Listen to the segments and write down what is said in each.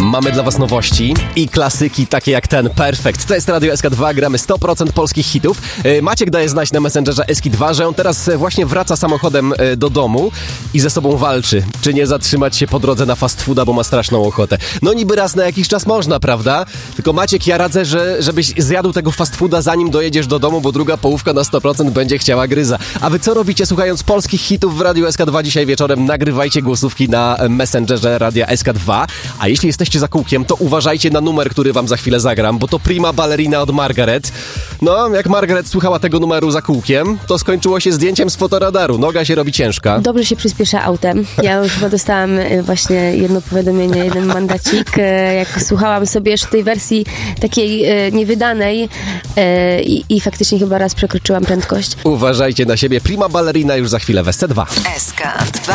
Mamy dla was nowości i klasyki takie jak ten Perfect. To jest Radio SK2, gramy 100% polskich hitów. Maciek daje znać na Messengerze SK2, że on teraz właśnie wraca samochodem do domu i ze sobą walczy. Czy nie zatrzymać się po drodze na fast fooda, bo ma straszną ochotę. No niby raz na jakiś czas można, prawda? Tylko Maciek, ja radzę, żebyś zjadł tego fast fooda zanim dojedziesz do domu, bo druga połówka na 100% będzie chciała gryza. A wy co robicie słuchając polskich hitów w Radiu SK2 dzisiaj wieczorem? Nagrywajcie głosówki na Messengerze Radia SK2. A jeśli jesteście za kółkiem, to uważajcie na numer, który wam za chwilę zagram, bo to Prima Ballerina od Margaret. No, jak Margaret słuchała tego numeru za kółkiem, to skończyło się zdjęciem z fotoradaru. Noga się robi ciężka. Dobrze się przyspiesza autem. Ja już chyba dostałam właśnie jedno powiadomienie, jeden mandacik. Jak słuchałam sobie jeszcze tej wersji takiej niewydanej i faktycznie chyba raz przekroczyłam prędkość. Uważajcie na siebie. Prima Ballerina już za chwilę w SC2. SK2.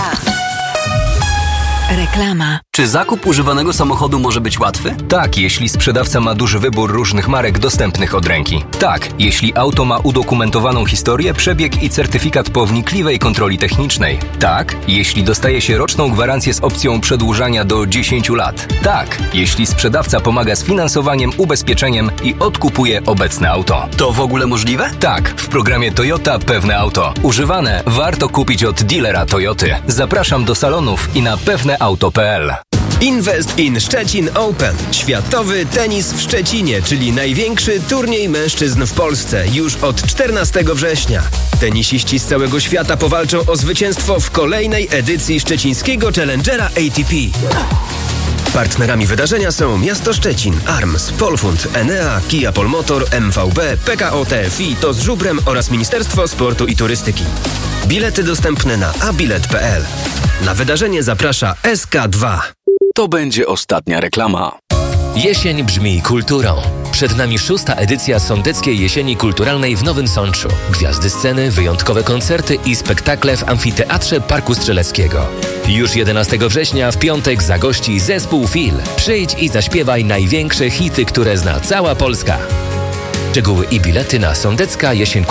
Reklama. Czy zakup używanego samochodu może być łatwy? Tak, jeśli sprzedawca ma duży wybór różnych marek dostępnych od ręki. Tak, jeśli auto ma udokumentowaną historię, przebieg i certyfikat po wnikliwej kontroli technicznej. Tak, jeśli dostaje się roczną gwarancję z opcją przedłużania do 10 lat. Tak, jeśli sprzedawca pomaga z finansowaniem, ubezpieczeniem i odkupuje obecne auto. To w ogóle możliwe? Tak, w programie Toyota Pewne Auto. Używane warto kupić od dealera Toyoty. Zapraszam do salonów i na pewneauto.pl. Invest in Szczecin Open. Światowy tenis w Szczecinie, czyli największy turniej mężczyzn w Polsce już od 14 września. Tenisiści z całego świata powalczą o zwycięstwo w kolejnej edycji szczecińskiego Challengera ATP. Partnerami wydarzenia są Miasto Szczecin, ARMS, Polfund, Enea, Kia Polmotor, MVB, PKO TFI, TOZ Żubrem oraz Ministerstwo Sportu i Turystyki. Bilety dostępne na abilet.pl. Na wydarzenie zaprasza SK2. To będzie ostatnia reklama. Jesień brzmi kulturą. Przed nami 6. edycja Sądeckiej Jesieni Kulturalnej w Nowym Sączu. Gwiazdy sceny, wyjątkowe koncerty i spektakle w Amfiteatrze Parku Strzeleckiego. Już 11 września w piątek zagości zespół Fil. Przyjdź i zaśpiewaj największe hity, które zna cała Polska. Szczegóły i bilety na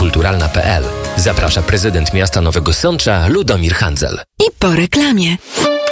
sądeckajesieńkulturalna.pl. Zaprasza prezydent miasta Nowego Sącza Ludomir Handzel. I po reklamie.